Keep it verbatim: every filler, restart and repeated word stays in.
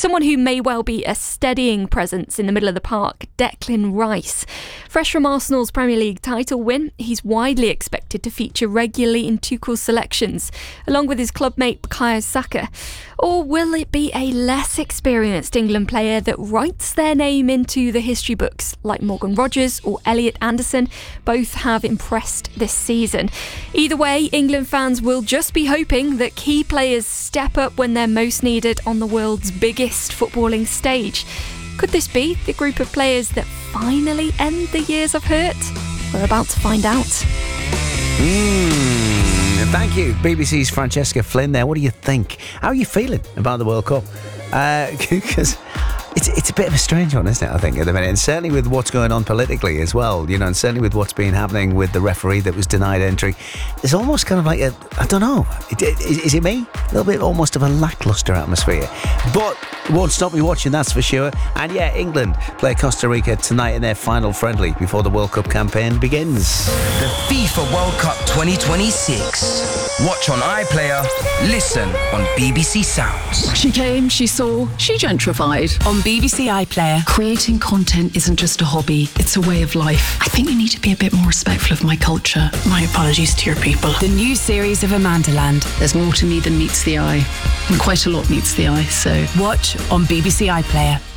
Someone who may well be a steadying presence in the middle of the park, Declan Rice. Fresh from Arsenal's Premier League title win, he's widely expected to feature regularly in Tuchel's selections, along with his clubmate Bukayo Saka. Or will it be a less experienced England player that writes their name into the history books, like Morgan Rogers or Elliot Anderson? Both have impressed this season. Either way, England fans will just be hoping that key players step up when they're most needed on the world's biggest footballing stage. Could this be the group of players that finally end the years of hurt? We're about to find out. Mm, thank you, B B C's Francesca Flynn there. What do you think? How are you feeling about the World Cup? Because uh, it's it's a bit of a strange one, isn't it, I think, at the minute? And certainly with what's going on politically as well, you know, and certainly with what's been happening with the referee that was denied entry. There's almost kind of like a, I don't know, is, is it me? A little bit almost of a lacklustre atmosphere. But it won't stop me watching, that's for sure. And yeah, England play Costa Rica tonight in their final friendly before the World Cup campaign begins. The FIFA World Cup twenty twenty-six. Watch on iPlayer, listen on B B C Sounds. She came, she saw, she gentrified. On B B C iPlayer. Creating content isn't just a hobby, it's a way of life. I think you need to be a bit more respectful of my culture. My apologies to your people. The new series of Amandaland. There's more to me than meets the eye. And quite a lot meets the eye, so... Watch on B B C iPlayer.